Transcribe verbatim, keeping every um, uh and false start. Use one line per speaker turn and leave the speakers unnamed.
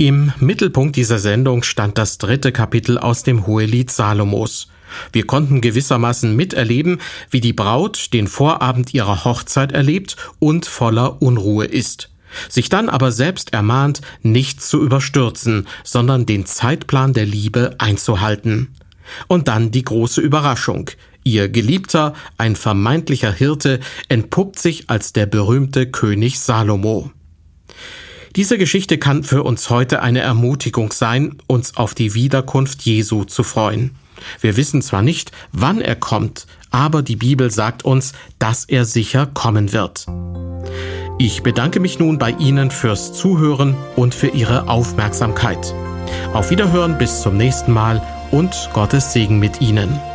Im Mittelpunkt dieser Sendung stand das dritte Kapitel aus dem Hohelied Salomos. Wir konnten gewissermaßen miterleben, wie die Braut den Vorabend ihrer Hochzeit erlebt und voller Unruhe ist, sich dann aber selbst ermahnt, nicht zu überstürzen, sondern den Zeitplan der Liebe einzuhalten. Und dann die große Überraschung. Ihr Geliebter, ein vermeintlicher Hirte, entpuppt sich als der berühmte König Salomo. Diese Geschichte kann für uns heute eine Ermutigung sein, uns auf die Wiederkunft Jesu zu freuen. Wir wissen zwar nicht, wann er kommt, aber die Bibel sagt uns, dass er sicher kommen wird. Ich bedanke mich nun bei Ihnen fürs Zuhören und für Ihre Aufmerksamkeit. Auf Wiederhören bis zum nächsten Mal und Gottes Segen mit Ihnen.